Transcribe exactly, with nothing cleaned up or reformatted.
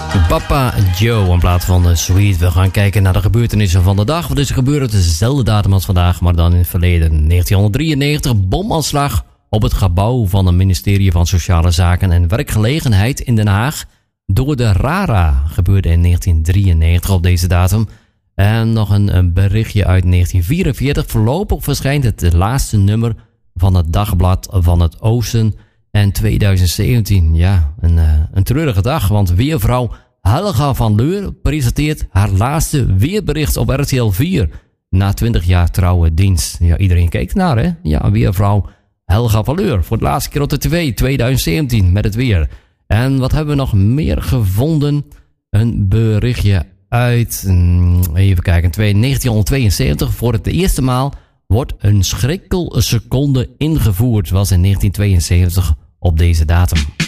Papa Joe in plaats van uh, Sweet. We gaan kijken naar de gebeurtenissen van de dag. Wat is er gebeurd op dezelfde datum als vandaag, maar dan in het verleden. negentien drieënnegentig, bomaanslag op het gebouw van het ministerie van Sociale Zaken en Werkgelegenheid in Den Haag door de RARA. Gebeurde in negentien drieënnegentig op deze datum. En nog een, een berichtje uit negentien vierenveertig. Voorlopig verschijnt het laatste nummer van het Dagblad van het Oosten. En twintig zeventien, ja, een, uh, een treurige dag, want weervrouw Helga van Leur presenteert haar laatste weerbericht op R T L vier. Na twintig jaar trouwe dienst. Ja, iedereen kijkt naar, hè? Ja, weervrouw Helga van Leur. Voor de laatste keer op de tv, twintig zeventien, met het weer. En wat hebben we nog meer gevonden? Een berichtje uit, even kijken, negentien tweeënzeventig. Voor het de eerste maal wordt een schrikkelseconde ingevoerd. Was in negentien tweeënzeventig op deze datum.